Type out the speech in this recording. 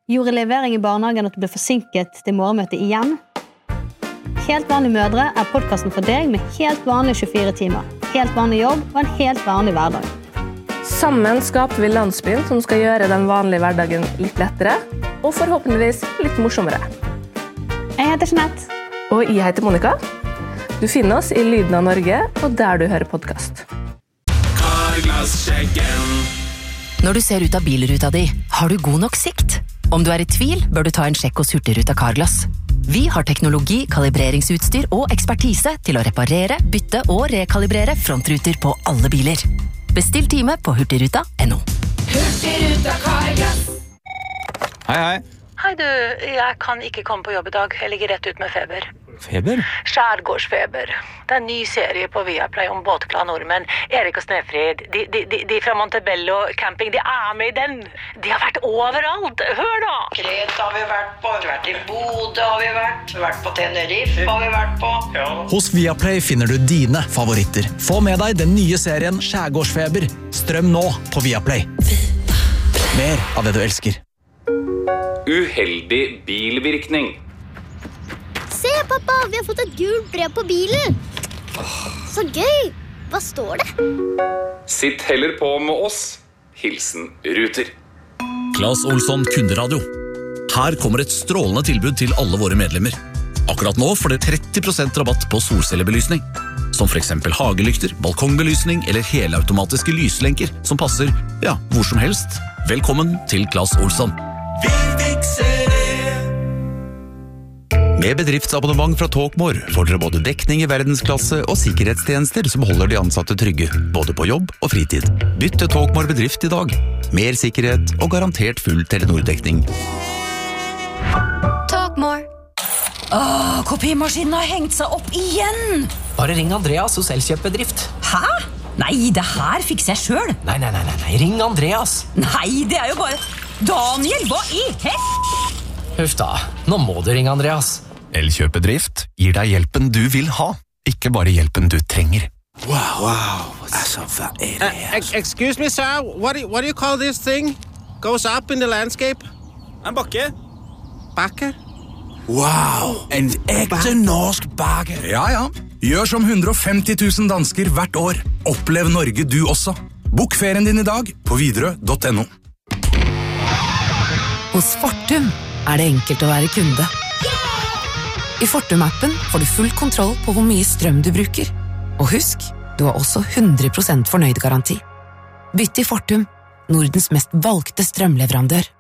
Gjorde levering I barnehagen at du ble forsinket til morgenmøtet igjen? Helt vanlige mødre podcasten for deg med helt vanlige 24 timer. Helt vanlig jobb og en helt vanlig hverdag. Sammen skaper vi landsbyen som skal gjøre den vanlige hverdagen litt lettere, og forhåpentligvis litt morsommere. Jeg heter Jeanette. Og jeg heter Monica. Du finner oss I Lyden av Norge, og der du hører podcast. Når du ser ut av bilruta di, har du god nok sikt? Om du I tvil, bør du ta en sjekk hos Hurtigruta Carglass. Vi har teknologi, kalibreringsutstyr og ekspertise til å reparere, bytte og rekalibrere frontruter på alle biler. Bestill time på hurtigruta.no. Hurtigruta Carglass. Hei. Hei du, jeg kan ikke komme på jobb I dag. Jeg ligger rett ut med feber. Feber? Skjærgårdsfeber. Det en ny serie på Viaplay om båtglade nordmenn. Erik og Snefrid, de fra Montebello camping, de med I den. De har vært overalt. Hør da! Kreta har vi vært på, vi har vært I Bodø har vi vært på Tenerife har vi vært på. Ja. Hos Viaplay finner du dine favoritter. Få med deg den nye serien Skjærgårdsfeber. Strøm nå på Viaplay. Mer av det du elsker. Uheldig bilvirkning. Se, pappa, vi har fått et gult brev på bilen. Så gøy. Hva står det? Sitt heller på med oss. Hilsen Ruter. Claes Olsson Kunderadio. Her kommer et strålende tilbud til alle våre medlemmer. Akkurat nå får dere 30% rabatt på solcellebelysning. Som for eksempel hagelykter, balkongbelysning eller helautomatiske lyslenker som passer, ja, hvor som helst. Velkommen til Claes Olsson. Vi fikser det. Med bedriftsabonnement fra Talkmore får dere både dekning I verdensklasse og sikkerhetstjenester som holder de ansatte trygge, både på jobb og fritid. Bytt til Talkmore bedrift I dag. Mer sikkerhet og garantert full Telenor-dekning. Talkmore. Kopimaskinen har hengt seg opp igjen! Bare ring Andreas hos Elkjøp-bedrift. Hæ? Nei, det her fikser jeg selv. Nei, ring Andreas. Nei, det jo bare... Daniel, hva I Huff da, nå må du ringe Andreas. Elkjøp-bedrift gir deg hjelpen du vil ha, ikke bare hjelpen du trenger. Wow. Excuse me, sir. What do you call this thing? Goes up in the landscape? En bakke. Bakke? Wow, en ekte norsk bakke. Ja. Gjør som 150 000 dansker hvert år. Opplev Norge du også. Bok ferien din I dag på Widerøe.no. Hos Fortum det enkelt å være kunde. I Fortum-appen får du full kontroll på hvor mye strøm du bruker. Og husk, du har også 100% fornøyd garanti. Bytt til Fortum, Nordens mest valgte strømleverandør.